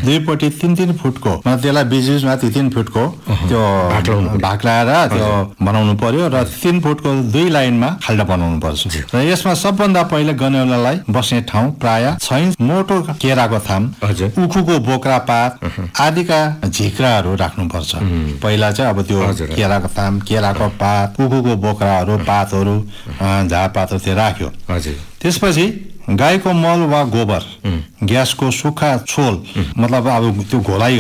दुईपट्टि 3-3 फुटको त्यसलाई बीचमा 3 फुटको त्यो भाग लगाएर त्यो बनाउनु पर्यो र 3 फुटको 2 लाइनमा खाल्डा बनाउनु पर्छ र यसमा सबभन्दा पहिले गनेउलालाई बस्ने ठाउँ प्राय 6 इन्च मोटो केराको थाम, उखुको बोक्रा पात आदिका झिक्राहरू राख्नुपर्छ। पहिला चाहिँ अब त्यो केराको थाम, केराको पात, उखुको बोक्राहरू, पातहरू, झारपातहरू त्यो राख्यो। त्यसपछि गाईको मल वा गोबर, ग्यासको सुक्खा छोल मतलब अब त्यो घोलाइ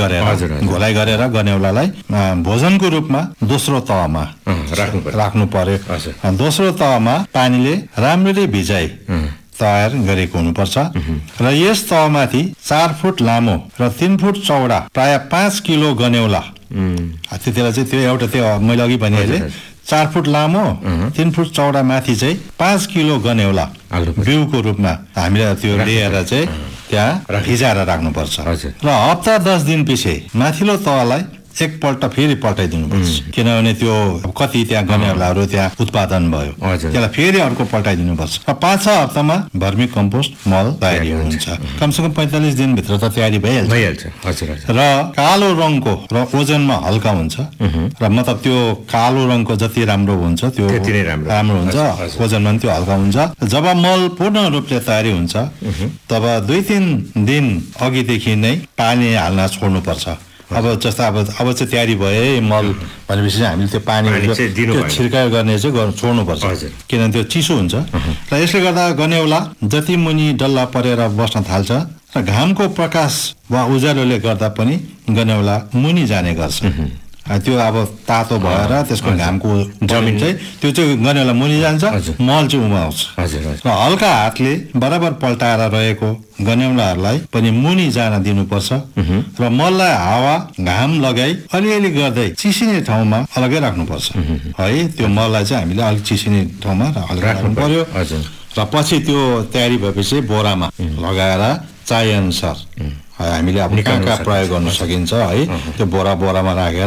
गरेर गनेउलालाई भोजनको रूपमा दोस्रो तहमा राख्नु पर्यो। दोस्रो तहमा पानीले राम्ररी भिजाइ तयार गरेको हुनुपर्छ र यस तहमाथि 4 फुट लामो र 3 फुट चौडा प्राय 5 किलो गनेउला, त्यतिबेला चाहिँ त्यो एउटा त्यो मैले अघि भनिहालेँ 4 फुट लामो 3 फुट चौडा माथि चाहिँ 5 किलो गनेउला बिउको रूपमा हामीले त्यो लिएर चाहिँ त्यहाँ भिजाएर राख्नुपर्छ र हप्ता 10 दिन पछि माथिल्लो तहलाई एकपल्ट फेरि पल्टाइदिनु पर्छ, किनभने त्यो कति त्यहाँ गनेउलाहरू त्यहाँ उत्पादन भयो त्यसलाई फेरि अर्को पल्टाइदिनु पर्छ र 5-6 हप्तामा भर्मी कम्पोस्ट मल तयारी हुन्छ। कमसेकम 45 दिनभित्र त तयारी भइहाल्छ र कालो रङको र ओजनमा हल्का हुन्छ र मतलब त्यो कालो रङको जति राम्रो हुन्छ त्यो राम्रो हुन्छ, ओजनमा पनि त्यो हल्का हुन्छ। जब मल पूर्ण रूपले तयारी हुन्छ तब 2-3 दिन अघिदेखि नै पानी हाल्न छोड्नुपर्छ। अब जस्तो अब चाहिँ तयारी भए मल भनेपछि हामीले त्यो पानी छिर्काइ गर्ने चाहिँ छोड्नुपर्छ, किनभने त्यो चिसो हुन्छ र यसले गर्दा गनेउला जति मुनि डल्ला परेर बस्न थाल्छ र घामको प्रकाश वा उज्यालोले गर्दा पनि गनेउला मुनि जाने गर्छ। त्यो अब तातो भएर त्यसको घामको जमिन चाहिँ त्यो चाहिँ गनेउला मुनि जान्छ, मल चाहिँ उमाउँछ र हल्का हातले बराबर पल्टाएर रहेको गनेउलाहरूलाई पनि मुनि जान दिनुपर्छ र मललाई हावा घाम लगाई अलिअलि गर्दै चिसिने ठाउँमा अलग्गै राख्नुपर्छ है। त्यो मललाई चाहिँ हामीले अलिक चिसिने ठाउँमा अलग्गै राख्नु पर्यो र पछि त्यो तयारी भएपछि बोरामा लगाएर चाहे अनुसार हामीले अब कहाँ प्रयोग गर्न सकिन्छ है त्यो बोरामा राखेर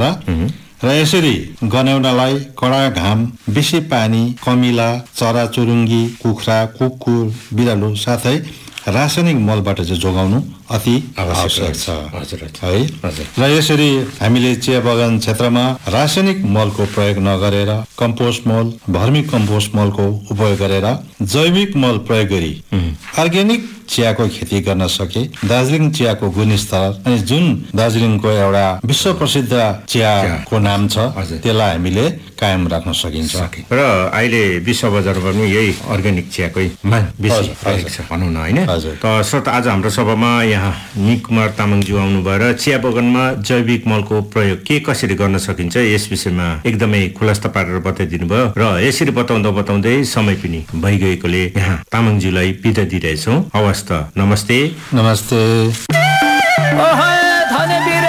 र यसरी गनेउलालाई कडा घाम, बेसी पानी, कमिला, चराचुरुङ्गी, कुखुरा, कुकुर, बिरालो साथै रासायनिक मलबाट चाहिँ जोगाउनु अति आवश्यक छ है। र यसरी हामीले चिया बगान क्षेत्रमा रासायनिक मलको प्रयोग नगरेर कम्पोस्ट मल, भर्मी कम्पोस्ट मलको उपयोग गरेर जैविक मल प्रयोग गरी अर्ग्यानिक चियाको खेती गर्न सके दार्जिलिङ चियाको गुणस्तर अनि जुन दार्जिलिङको एउटा विश्व प्रसिद्ध चियाको नाम छ त्यसलाई हामीले कायम राख्न सकिन्छ र अहिले विश्व बजारमा पनि यही अर्ग्यानिक चियाकै माग बेसी रहेको छ भनौँ न हैन। त श्रोता आज हाम्रो सभामा यहाँ निकुमार तामाङज्यू आउनु भएर चिया बगानमा जैविक मलको प्रयोग के कसरी गर्न सकिन्छ यस विषयमा एकदमै खुलासा पारेर बताइदिनु भयो र यसरी बताउँदै समय पनि भइगएकोले यहाँ तामाङज्यूलाई बिदा दिइरहेछौँ। हवस् त, नमस्ते। नमस्ते।